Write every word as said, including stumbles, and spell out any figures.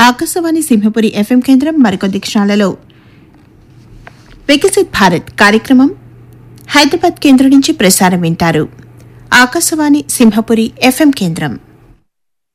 Akashvani Simhapuri FM కేంద్రం మరికొద్ది క్షణాలలో వికసిత్ భారత్ కార్యక్రమం హైదరాబాద్ కేంద్రం నుంచి ప్రసారం వింటారు. ఆకాశవాణి సింహపురి ఎఫ్ఎం కేంద్రం.